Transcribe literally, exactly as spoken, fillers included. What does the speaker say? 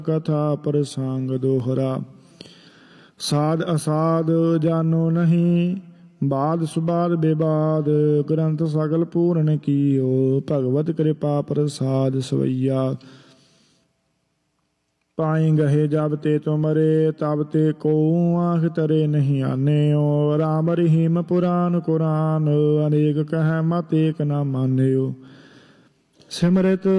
कथा प्रसंग दोहरा। साध असाध जानो नहीं, बाद सुबाद बेबाद, ग्रंथ सगल पूर्ण कीयो, भगवत कृपा प्रसाद सवैया। पाई गहे जब ते तुमरे, तब ते को आँख तरे नहीं आन्यो, राम रहीम पुराण कुरान, अनेक कह मत एक न मान्यो। सिमरत